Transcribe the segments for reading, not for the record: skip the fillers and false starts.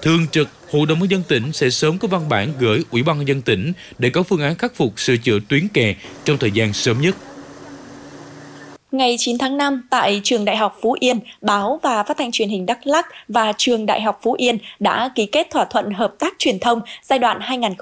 Thường trực Hội đồng nhân dân tỉnh sẽ sớm có văn bản gửi Ủy ban nhân dân tỉnh để có phương án khắc phục sửa chữa tuyến kè trong thời gian sớm nhất. Ngày 9 tháng 5, tại Trường Đại học Phú Yên, Báo và Phát thanh Truyền hình Đắk Lắk và Trường Đại học Phú Yên đã ký kết thỏa thuận hợp tác truyền thông giai đoạn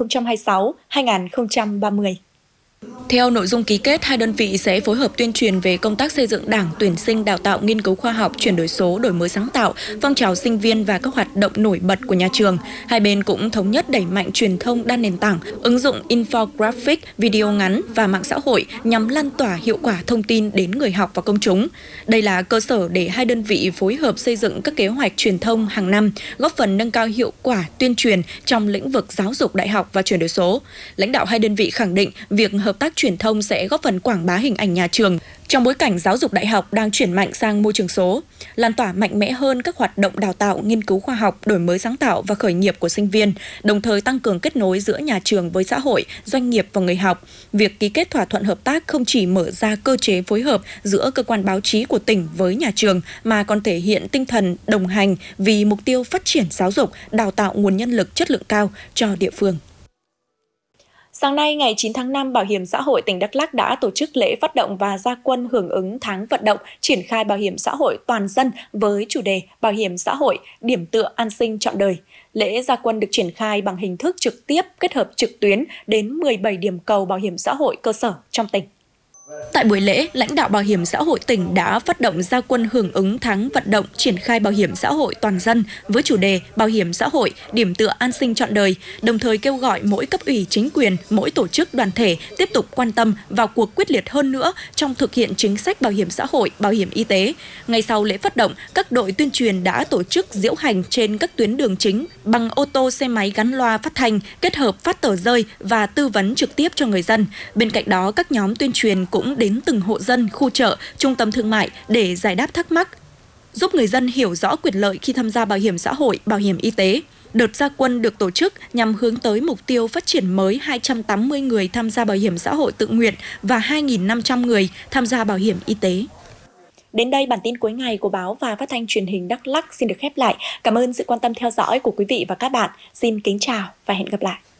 2026-2030. Theo nội dung ký kết, hai đơn vị sẽ phối hợp tuyên truyền về công tác xây dựng Đảng, tuyển sinh, đào tạo, nghiên cứu khoa học, chuyển đổi số, đổi mới sáng tạo, phong trào sinh viên và các hoạt động nổi bật của nhà trường. Hai bên cũng thống nhất đẩy mạnh truyền thông đa nền tảng, ứng dụng infographic, video ngắn và mạng xã hội nhằm lan tỏa hiệu quả thông tin đến người học và công chúng. Đây là cơ sở để hai đơn vị phối hợp xây dựng các kế hoạch truyền thông hàng năm, góp phần nâng cao hiệu quả tuyên truyền trong lĩnh vực giáo dục đại học và chuyển đổi số. Lãnh đạo hai đơn vị khẳng định việc hợp tác truyền thông sẽ góp phần quảng bá hình ảnh nhà trường trong bối cảnh giáo dục đại học đang chuyển mạnh sang môi trường số, lan tỏa mạnh mẽ hơn các hoạt động đào tạo, nghiên cứu khoa học, đổi mới sáng tạo và khởi nghiệp của sinh viên, đồng thời tăng cường kết nối giữa nhà trường với xã hội, doanh nghiệp và người học. Việc ký kết thỏa thuận hợp tác không chỉ mở ra cơ chế phối hợp giữa cơ quan báo chí của tỉnh với nhà trường mà còn thể hiện tinh thần đồng hành vì mục tiêu phát triển giáo dục, đào tạo nguồn nhân lực chất lượng cao cho địa phương. Sáng nay, ngày 9 tháng 5, Bảo hiểm xã hội tỉnh Đắk Lắk đã tổ chức lễ phát động và ra quân hưởng ứng tháng vận động triển khai bảo hiểm xã hội toàn dân với chủ đề Bảo hiểm xã hội, điểm tựa an sinh trọn đời. Lễ ra quân được triển khai bằng hình thức trực tiếp kết hợp trực tuyến đến 17 điểm cầu bảo hiểm xã hội cơ sở trong tỉnh. Tại buổi lễ, lãnh đạo Bảo hiểm xã hội tỉnh đã phát động ra quân hưởng ứng tháng vận động triển khai bảo hiểm xã hội toàn dân với chủ đề Bảo hiểm xã hội, điểm tựa an sinh trọn đời, đồng thời kêu gọi mỗi cấp ủy chính quyền, mỗi tổ chức đoàn thể tiếp tục quan tâm vào cuộc quyết liệt hơn nữa trong thực hiện chính sách bảo hiểm xã hội, bảo hiểm y tế. Ngay sau lễ phát động, các đội tuyên truyền đã tổ chức diễu hành trên các tuyến đường chính bằng ô tô, xe máy gắn loa phát thanh, kết hợp phát tờ rơi và tư vấn trực tiếp cho người dân. Bên cạnh đó, các nhóm tuyên truyền cũng đến từng hộ dân, khu chợ, trung tâm thương mại để giải đáp thắc mắc, giúp người dân hiểu rõ quyền lợi khi tham gia bảo hiểm xã hội, bảo hiểm y tế. Đợt ra quân được tổ chức nhằm hướng tới mục tiêu phát triển mới 280 người tham gia bảo hiểm xã hội tự nguyện và 2.500 người tham gia bảo hiểm y tế. Đến đây, bản tin cuối ngày của Báo và Phát thanh Truyền hình Đắk Lắk xin được khép lại. Cảm ơn sự quan tâm theo dõi của quý vị và các bạn. Xin kính chào và hẹn gặp lại.